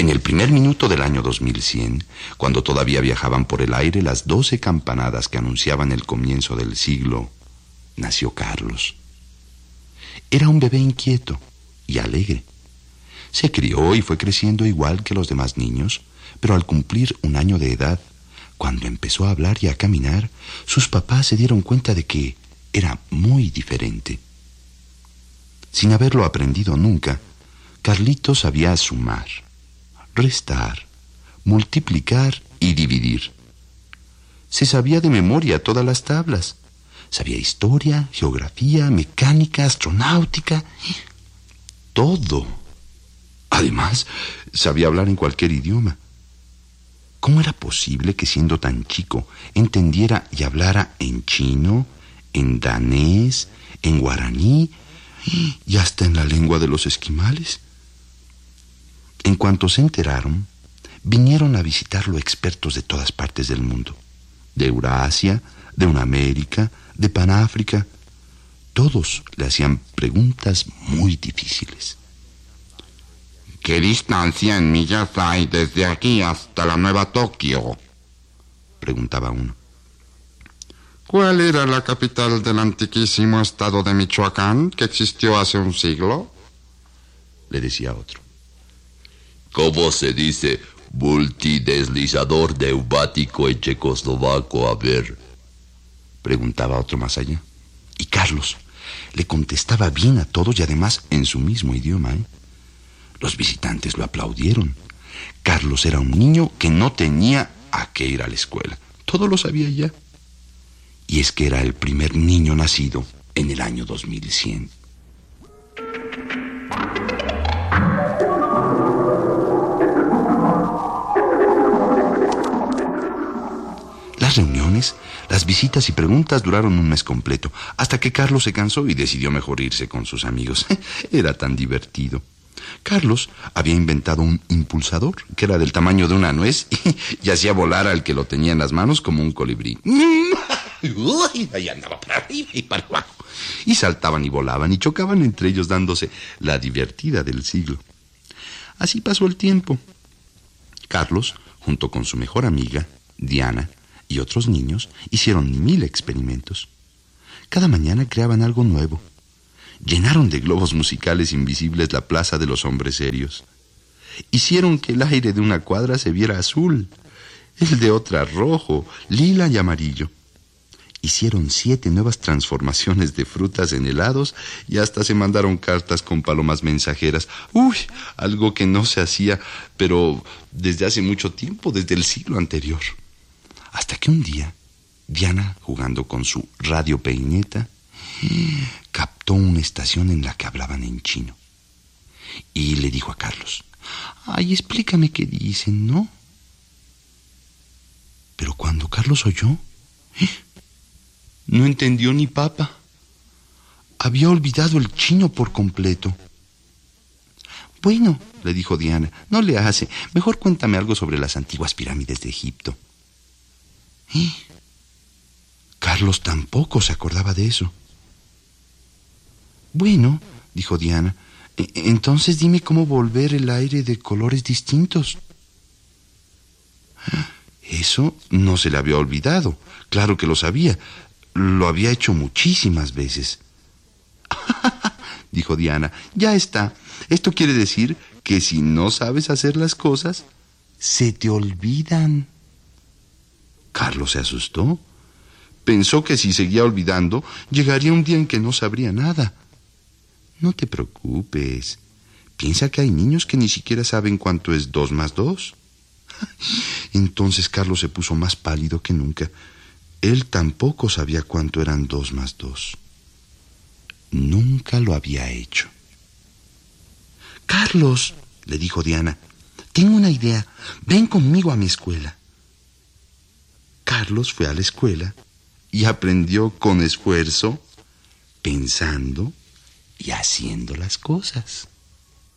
En el primer minuto del año 2100, cuando todavía viajaban por el aire las 12 campanadas que anunciaban el comienzo del siglo, nació Carlos. Era un bebé inquieto y alegre. Se crió y fue creciendo igual que los demás niños, pero al cumplir 1 año de edad, cuando empezó a hablar y a caminar, sus papás se dieron cuenta de que era muy diferente. Sin haberlo aprendido nunca, Carlitos sabía sumar, restar, multiplicar y dividir. Se sabía de memoria todas las tablas. Sabía historia, geografía, mecánica, astronáutica, todo. Además, sabía hablar en cualquier idioma. ¿Cómo era posible que siendo tan chico entendiera y hablara en chino, en danés, en guaraní y hasta en la lengua de los esquimales? En cuanto se enteraron, vinieron a visitarlo expertos de todas partes del mundo, de Eurasia, de América, de Panáfrica. Todos le hacían preguntas muy difíciles. ¿Qué distancia en millas hay desde aquí hasta la Nueva Tokio?, preguntaba uno. ¿Cuál era la capital del antiquísimo estado de Michoacán que existió hace un siglo?, le decía otro. ¿Cómo se dice multideslizador neumático en checoslovaco? A ver, preguntaba otro más allá. Y Carlos le contestaba bien a todos y además en su mismo idioma, Los visitantes lo aplaudieron. Carlos era un niño que no tenía a qué ir a la escuela. Todo lo sabía ya. Y es que era el primer niño nacido en el año 2100. Las reuniones, las visitas y preguntas duraron 1 mes completo, hasta que Carlos se cansó y decidió mejor irse con sus amigos. Era tan divertido. Carlos había inventado un impulsador que era del tamaño de una nuez y hacía volar al que lo tenía en las manos como un colibrí. Ahí andaba para arriba y para abajo. Y saltaban y volaban y chocaban entre ellos dándose la divertida del siglo. Así pasó el tiempo. Carlos, junto con su mejor amiga, Diana, y otros niños, hicieron 1000 experimentos. Cada mañana creaban algo nuevo. Llenaron de globos musicales invisibles la plaza de los hombres serios. Hicieron que el aire de una cuadra se viera azul, el de otra rojo, lila y amarillo. Hicieron 7 nuevas transformaciones de frutas en helados y hasta se mandaron cartas con palomas mensajeras. Algo que no se hacía, pero desde hace mucho tiempo, desde el siglo anterior. Hasta que un día, Diana, jugando con su radio peineta, captó una estación en la que hablaban en chino. Y le dijo a Carlos: «Ay, explícame qué dicen, ¿no?». Pero cuando Carlos oyó, no entendió ni papa. Había olvidado el chino por completo. «Bueno», le dijo Diana, «no le hace. Mejor cuéntame algo sobre las antiguas pirámides de Egipto». Carlos tampoco se acordaba de eso. «Bueno», dijo Diana, «entonces dime cómo volver el aire de colores distintos». Eso no se le había olvidado. Claro que lo sabía. Lo había hecho muchísimas veces. Dijo Diana, «ya está. Esto quiere decir que si no sabes hacer las cosas, se te olvidan». Carlos se asustó. Pensó que si seguía olvidando, llegaría un día en que no sabría nada. «No te preocupes. Piensa que hay niños que ni siquiera saben cuánto es 2 más 2. Entonces Carlos se puso más pálido que nunca. Él tampoco sabía cuánto eran 2 más 2. Nunca lo había hecho. «Carlos», le dijo Diana, «tengo una idea. Ven conmigo a mi escuela». Carlos fue a la escuela y aprendió con esfuerzo, pensando y haciendo las cosas.